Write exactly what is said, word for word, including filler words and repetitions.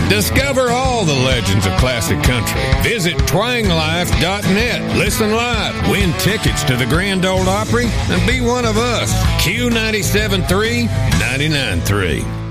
Discover all the legends of classic country. Visit twang life dot net. Listen live, win tickets to the Grand Ole Opry, and be one of us. Q ninety-seven point three, ninety-nine point three.